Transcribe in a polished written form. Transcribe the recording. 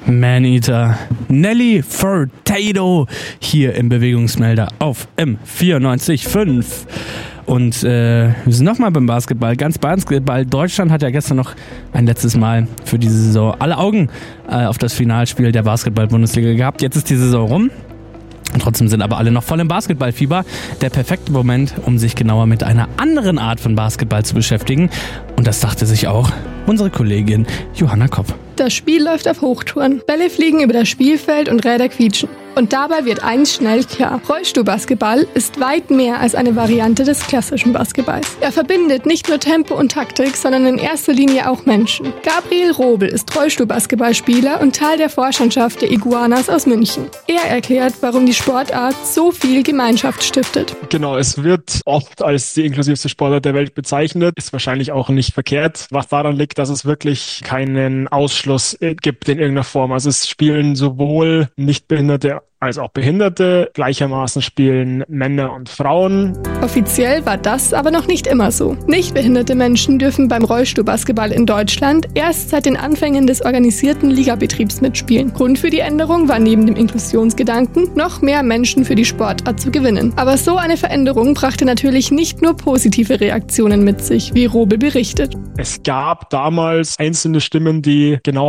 Maneater, Nelly Furtado hier im Bewegungsmelder auf M94.5. Und wir sind nochmal beim Basketball, ganz Basketball. Deutschland hat ja gestern noch ein letztes Mal für diese Saison alle Augen auf das Finalspiel der Basketball-Bundesliga gehabt. Jetzt ist die Saison rum. Und trotzdem sind aber alle noch voll im Basketballfieber. Der perfekte Moment, um sich genauer mit einer anderen Art von Basketball zu beschäftigen. Und das dachte sich auch unsere Kollegin Johanna Kopp. Das Spiel läuft auf Hochtouren. Bälle fliegen über das Spielfeld und Räder quietschen. Und dabei wird eins schnell klar. Rollstuhlbasketball ist weit mehr als eine Variante des klassischen Basketballs. Er verbindet nicht nur Tempo und Taktik, sondern in erster Linie auch Menschen. Gabriel Robel ist Rollstuhlbasketballspieler und Teil der Vorstandschaft der Iguanas aus München. Er erklärt, warum die Sportart so viel Gemeinschaft stiftet. Genau, es wird oft als die inklusivste Sportart der Welt bezeichnet. Ist wahrscheinlich auch nicht verkehrt, was daran liegt, dass es wirklich keinen Ausschluss gibt in irgendeiner Form. Also es spielen sowohl Nichtbehinderte als auch Behinderte. Gleichermaßen spielen Männer und Frauen. Offiziell war das aber noch nicht immer so. Nichtbehinderte Menschen dürfen beim Rollstuhlbasketball in Deutschland erst seit den Anfängen des organisierten Ligabetriebs mitspielen. Grund für die Änderung war neben dem Inklusionsgedanken, noch mehr Menschen für die Sportart zu gewinnen. Aber so eine Veränderung brachte natürlich nicht nur positive Reaktionen mit sich, wie Robel berichtet. Es gab damals einzelne Stimmen, die genau